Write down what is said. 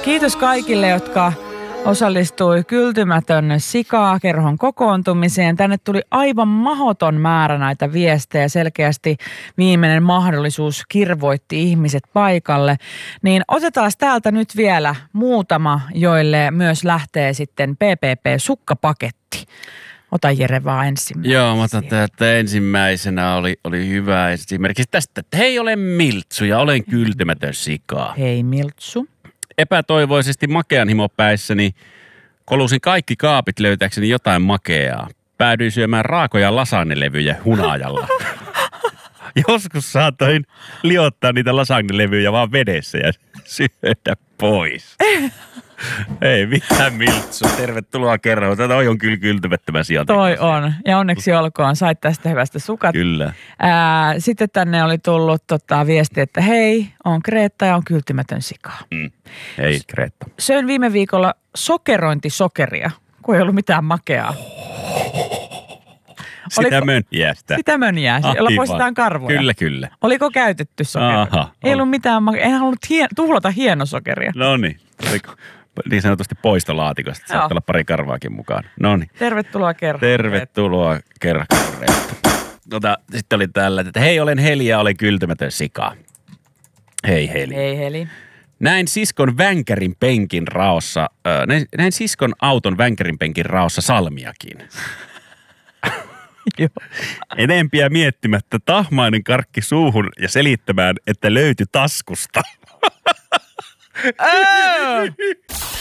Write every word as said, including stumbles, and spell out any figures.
Kiitos kaikille, jotka osallistui Kyltymätön sika-kerhon kokoontumiseen. Tänne tuli aivan mahdoton määrä näitä viestejä. Selkeästi viimeinen mahdollisuus kirvoitti ihmiset paikalle. Niin otetaan täältä nyt vielä muutama, joille myös lähtee sitten P P P-sukkapaketti. Ota Jere vaan ensimmäisenä. Joo, mä otan, että ensimmäisenä oli, oli hyvä esimerkiksi tästä, että hei, olen Miltsu ja olen kyltymätön sika. Hei Miltsu. Epätoivoisesti makean himopäissäni kolusin kaikki kaapit löytääkseni jotain makeaa. Päädyin syömään raakoja lasagnelevyjä hunajalla. Joskus saatoin liottaa niitä lasagnelevyjä vaan vedessä ja syödä pois. Ei mitään Miltsu. Tervetuloa kerran. Tätä on kyllä kyltymättömän sieltä. Toi on. Ja onneksi olkoon. Sait tästä hyvästä sukat. Kyllä. Ää, sitten tänne oli tullut tota, viesti, että hei, on Kreetta ja on kyltymätön sika. Mm. Hei Kreetta. Söin viime viikolla sokerointisokeria, kun ei ollut mitään makeaa. Sitä Oliko, mönjäästä. Sitä mönjäästä, jolla poistetaan karvoja. Kyllä, kyllä. Oliko käytetty sokeria? Aha, ei on. ollut mitään makeaa. En halunnut hien, tuhlata hienosokeria. No niin. Oliko niin sanotusti poistolaatikosta? Saattaa olla pari karvaakin mukaan. No niin. Tervetuloa kerran. Tervetuloa kerran. Tota, sitten oli tällä, että hei, olen Heli ja olen kyltymätön sika. Hei Heli. Hei Heli. Näin siskon vänkärin penkin raossa, äh, näin, näin siskon auton vänkärin penkin raossa salmiakin. Enempiä miettimättä tahmainen karkki suuhun ja selittämään, että löytyi taskusta.